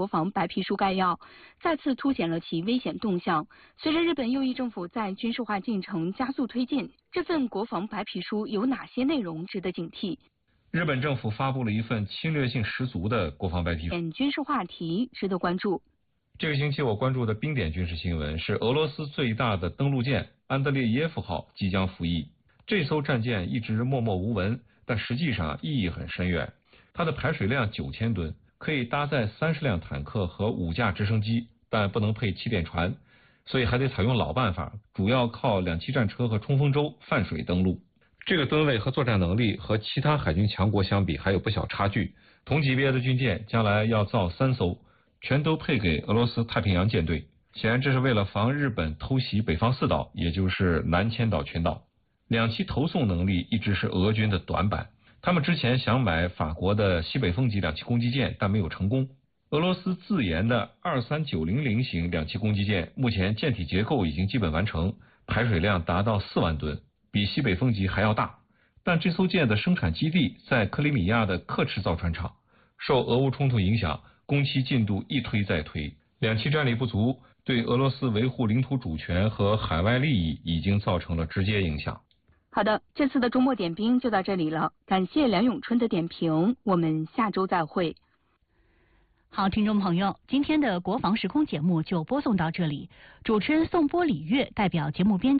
国防白皮书概要，再次凸显了其危险动向。随着日本右翼政府在军事化进程加速推进，这份国防白皮书有哪些内容值得警惕？ 日本政府发布了一份侵略性十足的国防白皮书， 军事话题值得关注。 这个星期我关注的冰点军事新闻是俄罗斯最大的登陆舰安德烈耶夫号即将服役。这艘战舰一直默默无闻，但实际上意义很深远。它的排水量9000吨，可以搭载30辆坦克和5架直升机，但不能配气垫船，所以还得采用老办法，主要靠2栖战车和冲锋舟泛水登陆。这个吨位和作战能力和其他海军强国相比还有不小差距。同级别的军舰将来要造3艘，全都配给俄罗斯太平洋舰队。显然这是为了防日本偷袭北方四岛，也就是南千岛群岛。2栖投送能力一直是俄军的短板，他们之前想买法国的西北风级2栖攻击舰，但没有成功。俄罗斯自研的23900型2栖攻击舰，目前舰体结构已经基本完成，排水量达到4万吨，比西北风级还要大。但这艘舰的生产基地在克里米亚的克赤造船厂，受俄乌冲突影响，工期进度一推再推，2栖战力不足，对俄罗斯维护领土主权和海外利益已经造成了直接影响。 好的，这次的周末点兵就到这里了，感谢梁永春的点评，我们下周再会。 好，听众朋友，今天的国防时空节目就播送到这里，主持人宋波、李月代表节目编辑。